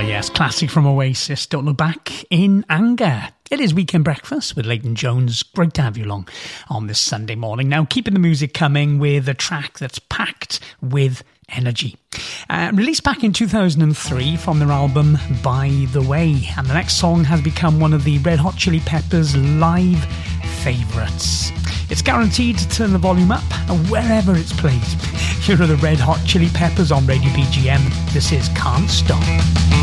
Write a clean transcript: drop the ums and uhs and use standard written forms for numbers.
yes, classic from Oasis, Don't Look Back in Anger. It is Weekend Breakfast with Leighton Jones. Great to have you along on this Sunday morning. Now, keeping the music coming with a track that's packed with energy. Released back in 2003 from their album By the Way. And the next song has become one of the Red Hot Chili Peppers' live favourites. It's guaranteed to turn the volume up wherever it's played. Here are the Red Hot Chili Peppers on Radio BGM. This is Can't Stop.